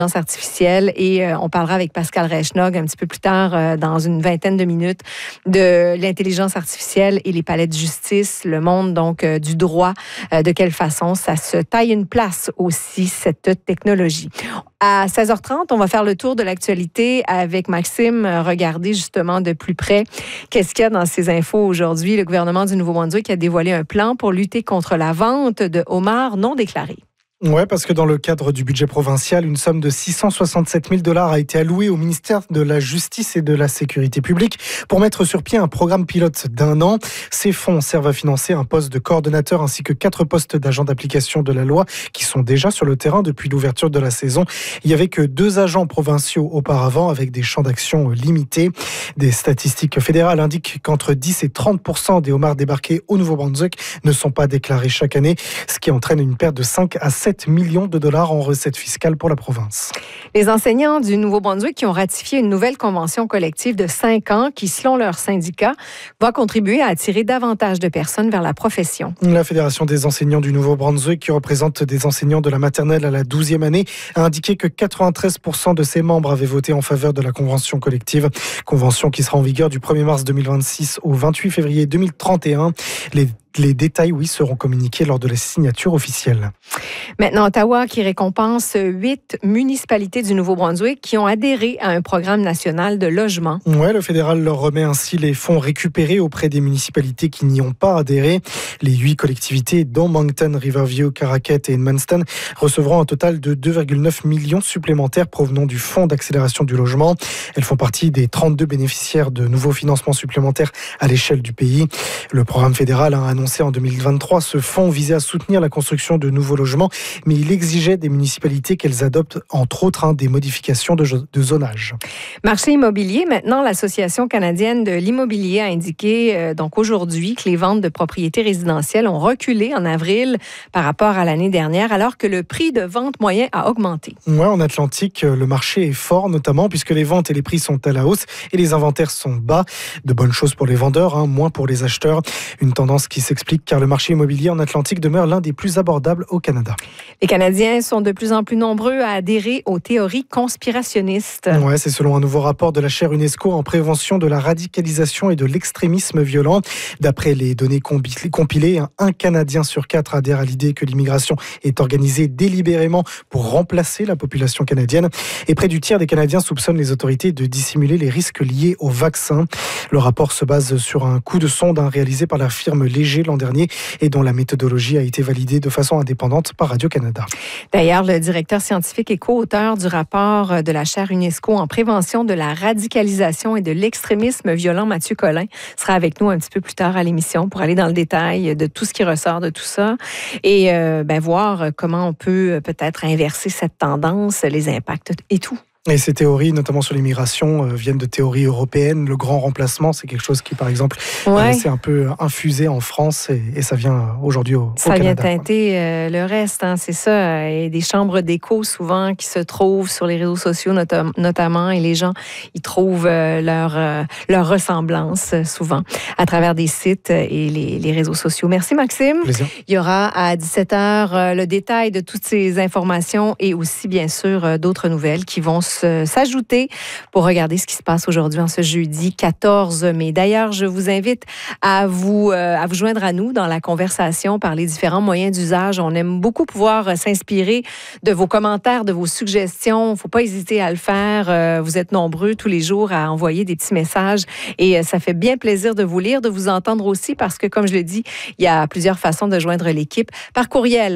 artificielle et on parlera avec Pascal Reichnog un petit peu plus tard dans une vingtaine de minutes de l'intelligence artificielle et les palais de justice, le monde donc du droit, de quelle façon ça se taille une place aussi, cette technologie. À 16h30, on va faire le tour de l'actualité avec Maxime, regarder justement de plus près qu'est-ce qu'il y a dans ces infos aujourd'hui. Le gouvernement du Nouveau-Brunswick a dévoilé un plan pour lutter contre la vente de homards non déclarés. Oui, parce que dans le cadre du budget provincial, une somme de 667 000 $ a été allouée au ministère de la Justice et de la Sécurité publique pour mettre sur pied un programme pilote d'1 an. Ces fonds servent à financer un poste de coordonnateur ainsi que 4 postes d'agents d'application de la loi qui sont déjà sur le terrain depuis l'ouverture de la saison. Il n'y avait que 2 agents provinciaux auparavant avec des champs d'action limités. Des statistiques fédérales indiquent qu'entre 10 et 30% des homards débarqués au Nouveau-Brunswick ne sont pas déclarés chaque année, ce qui entraîne une perte de 5 à 7 millions de $ en recettes fiscales pour la province. Les enseignants du Nouveau-Brunswick qui ont ratifié une nouvelle convention collective de 5 ans qui, selon leur syndicat, va contribuer à attirer davantage de personnes vers la profession. La Fédération des enseignants du Nouveau-Brunswick, qui représente des enseignants de la maternelle à la 12e année, a indiqué que 93% de ses membres avaient voté en faveur de la convention collective. Convention qui sera en vigueur du 1er mars 2026 au 28 février 2031. Les détails, seront communiqués lors de la signature officielle. Maintenant, Ottawa qui récompense 8 municipalités du Nouveau-Brunswick qui ont adhéré à un programme national de logement. Oui, le fédéral leur remet ainsi les fonds récupérés auprès des municipalités qui n'y ont pas adhéré. Les 8 collectivités, dont Moncton, Riverview, Caraquet et Edmundston, recevront un total de 2,9 millions supplémentaires provenant du Fonds d'accélération du logement. Elles font partie des 32 bénéficiaires de nouveaux financements supplémentaires à l'échelle du pays. Le programme fédéral a annoncé en 2023, ce fonds visait à soutenir la construction de nouveaux logements, mais il exigeait des municipalités qu'elles adoptent, entre autres, des modifications de zonage. Marché immobilier, maintenant, l'Association canadienne de l'immobilier a indiqué donc aujourd'hui que les ventes de propriétés résidentielles ont reculé en avril par rapport à l'année dernière, alors que le prix de vente moyen a augmenté. Oui, en Atlantique, le marché est fort, notamment puisque les ventes et les prix sont à la hausse et les inventaires sont bas. De bonnes choses pour les vendeurs, moins pour les acheteurs. Une tendance qui s'explique car le marché immobilier en Atlantique demeure l'un des plus abordables au Canada. Les Canadiens sont de plus en plus nombreux à adhérer aux théories conspirationnistes. Ouais, c'est selon un nouveau rapport de la chaire UNESCO en prévention de la radicalisation et de l'extrémisme violent. D'après les données compilées, 1 Canadien sur 4 adhère à l'idée que l'immigration est organisée délibérément pour remplacer la population canadienne. Et près du tiers des Canadiens soupçonnent les autorités de dissimuler les risques liés au vaccin. Le rapport se base sur un coup de sonde réalisé par la firme Léger l'an dernier et dont la méthodologie a été validée de façon indépendante par Radio-Canada. D'ailleurs, le directeur scientifique et co-auteur du rapport de la chaire UNESCO en prévention de la radicalisation et de l'extrémisme violent, Mathieu Collin, sera avec nous un petit peu plus tard à l'émission pour aller dans le détail de tout ce qui ressort de tout ça et voir comment on peut peut-être inverser cette tendance, les impacts et tout. Et ces théories, notamment sur l'immigration, viennent de théories européennes. Le grand remplacement, c'est quelque chose qui, par exemple, s'est un peu infusé en France et ça vient aujourd'hui au Canada. Ça vient teinter le reste, c'est ça. Et des chambres d'écho, souvent, qui se trouvent sur les réseaux sociaux, notamment, et les gens, ils trouvent leur ressemblance, souvent, à travers des sites et les réseaux sociaux. Merci, Maxime. Plaisir. Il y aura à 17h le détail de toutes ces informations et aussi, bien sûr, d'autres nouvelles qui vont s'ajouter pour regarder ce qui se passe aujourd'hui en ce jeudi 14 mai. D'ailleurs, je vous invite à vous joindre à nous dans la conversation par les différents moyens d'usage. On aime beaucoup pouvoir s'inspirer de vos commentaires, de vos suggestions. Il ne faut pas hésiter à le faire. Vous êtes nombreux tous les jours à envoyer des petits messages et ça fait bien plaisir de vous lire, de vous entendre aussi parce que, comme je le dis, il y a plusieurs façons de joindre l'équipe. Par courriel,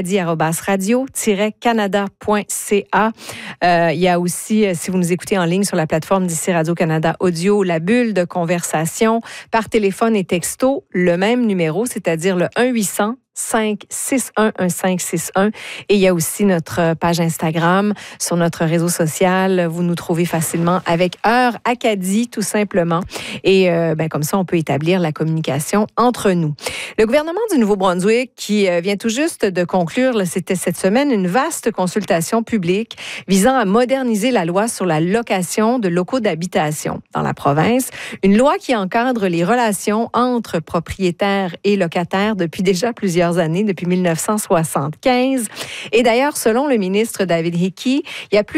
heure-acadie@radio-canada.ca. Il y a aussi, si vous nous écoutez en ligne sur la plateforme d'ici Radio-Canada Audio, la bulle de conversation par téléphone et texto, le même numéro, c'est-à-dire le 1-800 561-1561. Et il y a aussi notre page Instagram sur notre réseau social. Vous nous trouvez facilement avec Heure Acadie, tout simplement. Et comme ça, on peut établir la communication entre nous. Le gouvernement du Nouveau-Brunswick, qui vient tout juste de conclure, c'était cette semaine, une vaste consultation publique visant à moderniser la loi sur la location de locaux d'habitation dans la province. Une loi qui encadre les relations entre propriétaires et locataires depuis déjà plusieurs plusieurs années, depuis 1975. Et d'ailleurs, selon le ministre David Hickey, il y a plus